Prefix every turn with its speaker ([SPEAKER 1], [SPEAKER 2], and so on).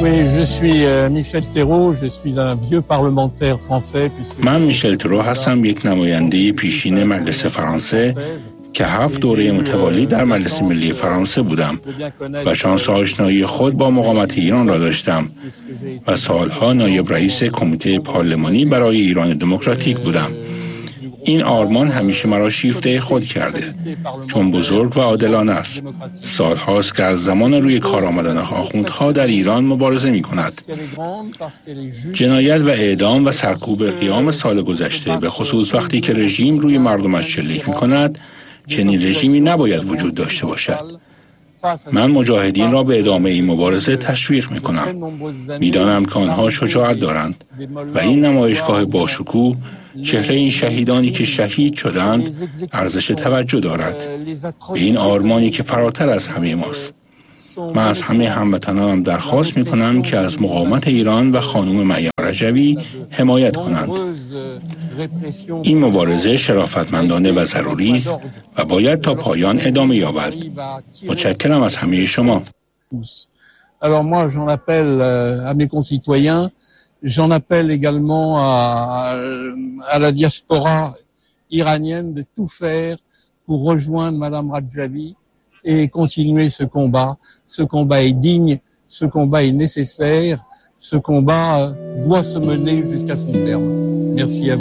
[SPEAKER 1] Oui, je suis Michel Thérault, je suis un vieux parlementaire français puisque
[SPEAKER 2] من میشل ترو هستم، یک نماینده پیشین مجلس فرانسه که 7 دوره متوالی در مجلس ملی فرانسه بودم و شانس آشنایی خود با مقاومت ایران را داشتم و سالها نایب رئیس کمیته پارلمانی برای ایران دموکراتیک بودم. این آرمان همیشه مرا شیفته خود کرده، چون بزرگ و عادلانه است. سالهاست که از زمان روی کار آمدن آخوندها در ایران مبارزه می کند. جنایت و اعدام و سرکوب قیام سال گذشته، به خصوص وقتی که رژیم روی مردمش شلیک می کند، چنین رژیمی نباید وجود داشته باشد. من مجاهدین را به ادامه این مبارزه تشویق می کنم. می دانم که آنها شجاعت دارند و این نمایشگاه باشکوه چهره این شهیدانی که شهید شدند ارزش توجه دارد، به این آرمانی که فراتر از همه ماست. من از همه هموطنانم درخواست می کنم که از مقاومت ایران و خانم معین رجوی حمایت کنند. این مبارزه شرافتمندانه و ضروری است و باید تا پایان ادامه یابد. متشکرم از همه شما.
[SPEAKER 1] Alors moi j'en appelle à mes concitoyens, j'en appelle également à la diaspora iranienne de tout faire pour rejoindre Madame Rajavi et continuer ce combat. Ce combat est digne, ce combat est nécessaire, ce combat doit se mener jusqu'à son terme. Merci à vous.